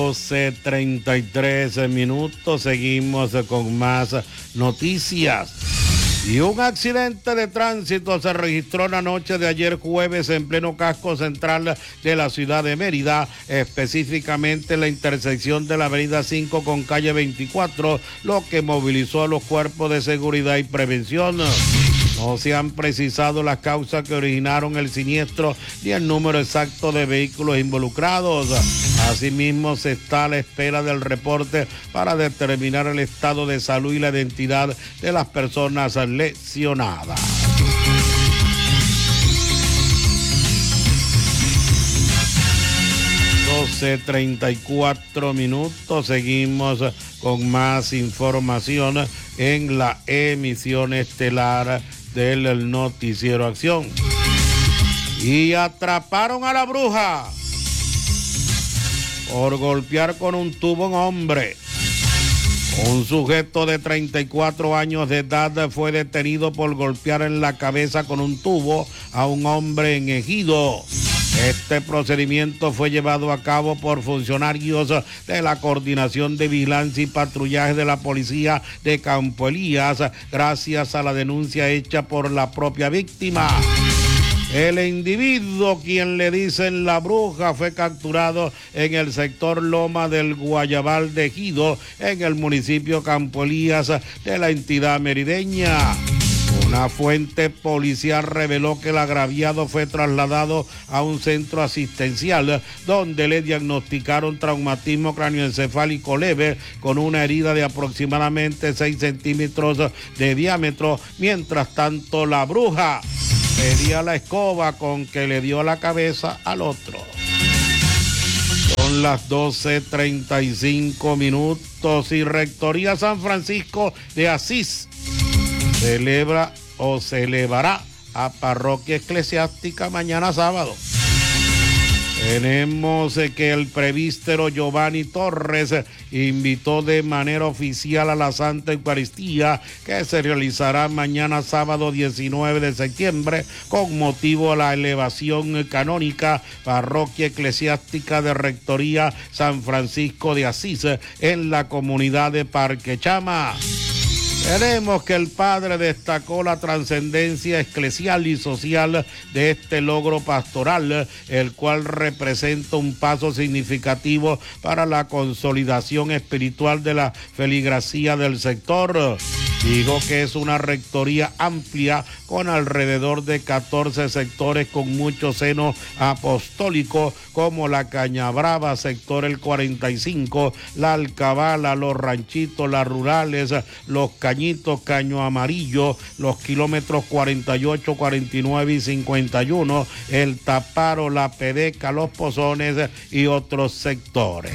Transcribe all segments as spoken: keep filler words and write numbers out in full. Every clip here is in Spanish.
doce treinta y tres minutos, seguimos con más noticias. Y un accidente de tránsito se registró la noche de ayer jueves en pleno casco central de la ciudad de Mérida, específicamente en la intersección de la avenida cinco con calle veinticuatro, lo que movilizó a los cuerpos de seguridad y prevención. No se han precisado las causas que originaron el siniestro ni el número exacto de vehículos involucrados. Asimismo, se está a la espera del reporte para determinar el estado de salud y la identidad de las personas lesionadas. doce treinta y cuatro minutos, seguimos con más información en la emisión estelar del Noticiero Acción. Y atraparon a la bruja por golpear con un tubo a un hombre. Un sujeto de treinta y cuatro años de edad fue detenido por golpear en la cabeza con un tubo a un hombre en Ejido. Este procedimiento fue llevado a cabo por funcionarios de la Coordinación de Vigilancia y Patrullaje de la Policía de Campo Elías, gracias a la denuncia hecha por la propia víctima. El individuo, quien le dicen la bruja, fue capturado en el sector Loma del Guayabal de Ejido, en el municipio Campo Elías de la entidad merideña. Una fuente policial reveló que el agraviado fue trasladado a un centro asistencial donde le diagnosticaron traumatismo cráneoencefálico leve con una herida de aproximadamente seis centímetros de diámetro. Mientras tanto, la bruja pedía la escoba con que le dio la cabeza al otro. Son las doce treinta y cinco minutos y Rectoría San Francisco de Asís celebra o celebrará a parroquia eclesiástica mañana sábado. Tenemos que el presbítero Giovanni Torres invitó de manera oficial a la Santa Eucaristía, que se realizará mañana sábado diecinueve de septiembre con motivo de la elevación canónica parroquia eclesiástica de Rectoría San Francisco de Asís en la comunidad de Parque Chama. Tenemos que el padre destacó la trascendencia eclesial y social de este logro pastoral, el cual representa un paso significativo para la consolidación espiritual de la feligresía del sector. Dijo que es una rectoría amplia con alrededor de catorce sectores con mucho seno apostólico, como la Cañabrava, sector el cuarenta y cinco, la Alcabala, los Ranchitos, las Rurales, los Cañitos, Caño Amarillo, los kilómetros cuarenta y ocho, cuarenta y nueve y cincuenta y uno, el Taparo, la Pedeca, los Pozones y otros sectores.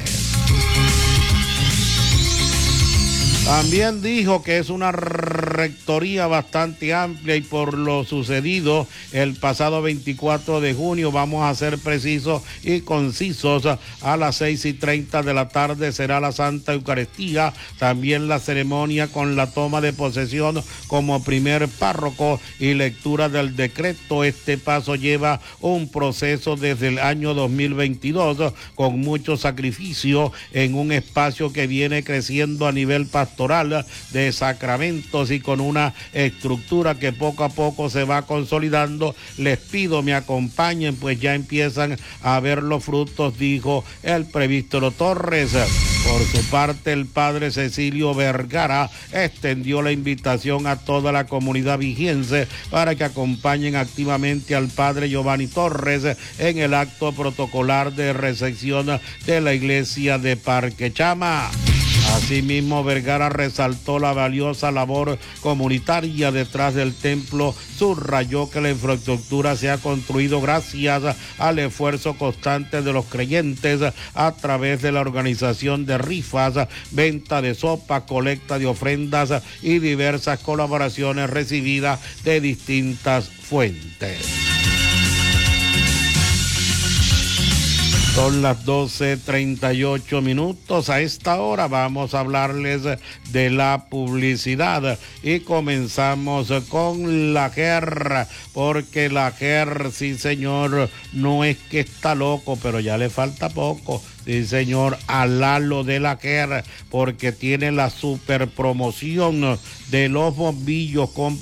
También dijo que es una rectoría bastante amplia y por lo sucedido el pasado veinticuatro de junio, vamos a ser precisos y concisos, a las seis y treinta de la tarde será la Santa Eucaristía, también la ceremonia con la toma de posesión como primer párroco y lectura del decreto. Este paso lleva un proceso desde el año dos mil veintidós con mucho sacrificio en un espacio que viene creciendo a nivel pastoral de sacramentos y con una estructura que poco a poco se va consolidando. Les pido me acompañen, pues ya empiezan a ver los frutos, dijo el presbítero Torres. Por su parte, el padre Cecilio Vergara extendió la invitación a toda la comunidad vigiense para que acompañen activamente al padre Giovanni Torres en el acto protocolar de recepción de la iglesia de Parque Chama. Asimismo, Vergara resaltó la valiosa labor comunitaria detrás del templo, subrayó que la infraestructura se ha construido gracias al esfuerzo constante de los creyentes a través de la organización de rifas, venta de sopa, colecta de ofrendas y diversas colaboraciones recibidas de distintas fuentes. Son las doce treinta y ocho minutos. A esta hora vamos a hablarles de la publicidad y comenzamos con la G E R, porque la G E R, sí señor, no es que está loco, pero ya le falta poco. sí señor, a Lalo de la Quer, porque tiene la super promoción de los bombillos. Compra